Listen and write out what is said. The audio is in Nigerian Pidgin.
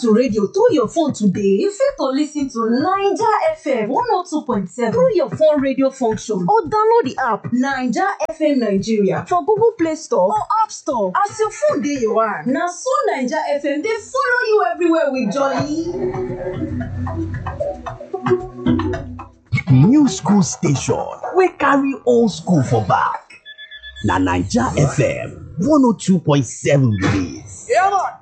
to radio through your phone today, you fit to listen to Naija FM 102.7 through your phone radio function or download the app Naija FM Nigeria for Google Play Store or App Store. As your phone dey your hand, na so Naija FM dey follow you everywhere with jolly. New school station wey carry old school for back. Na Naija FM 102.7 be dis. Yeah, man.